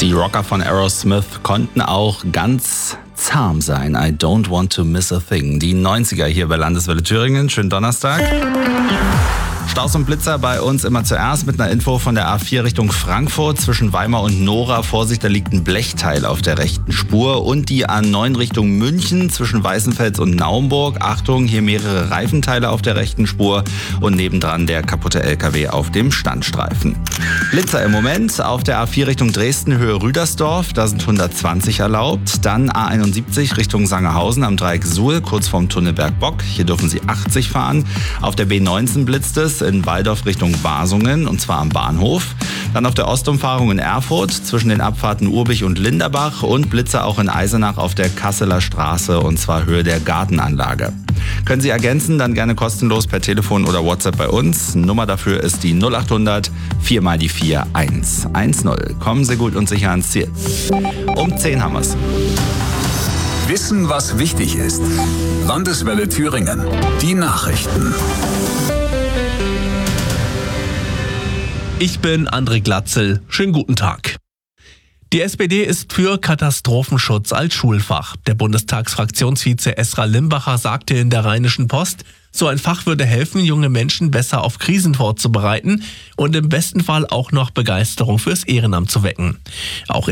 Die Rocker von Aerosmith konnten auch ganz zahm sein. I don't want to miss a thing. Die 90er hier bei Landeswelle Thüringen. Schönen Donnerstag. Staus und Blitzer bei uns immer zuerst mit einer Info von der A4 Richtung Frankfurt zwischen Weimar und Nora. Vorsicht, da liegt ein Blechteil auf der rechten Spur. Und die A9 Richtung München zwischen Weißenfels und Naumburg. Achtung, hier mehrere Reifenteile auf der rechten Spur und nebendran der kaputte LKW auf dem Standstreifen. Blitzer im Moment auf der A4 Richtung Dresden, Höhe Rüdersdorf. Da sind 120 erlaubt. Dann A71 Richtung Sangerhausen am Dreieck Suhl, kurz vorm Tunnel Bergbock. Hier dürfen Sie 80 fahren. Auf der B19 blitzt es in Walldorf Richtung Basungen, und zwar am Bahnhof. Dann auf der Ostumfahrung in Erfurt zwischen den Abfahrten Urbich und Linderbach und Blitzer auch in Eisenach auf der Kasseler Straße, und zwar Höhe der Gartenanlage. Können Sie ergänzen, dann gerne kostenlos per Telefon oder WhatsApp bei uns. Nummer dafür ist die 0800 4 mal die 4 110. Kommen Sie gut und sicher ans Ziel. Um 10 haben wir's. Wissen, was wichtig ist. Landeswelle Thüringen. Die Nachrichten. Ich bin André Glatzel. Schönen guten Tag. Die SPD ist für Katastrophenschutz als Schulfach. Der Bundestagsfraktionsvize Esra Limbacher sagte in der Rheinischen Post, so ein Fach würde helfen, junge Menschen besser auf Krisen vorzubereiten und im besten Fall auch noch Begeisterung fürs Ehrenamt zu wecken. Auch